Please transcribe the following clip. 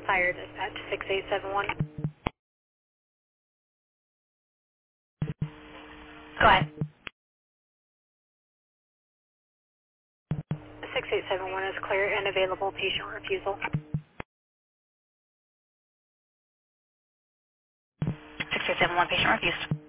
Fire dispatch 6871. Go ahead. 6871 is clear and available. Patient refusal. 6871, patient refused.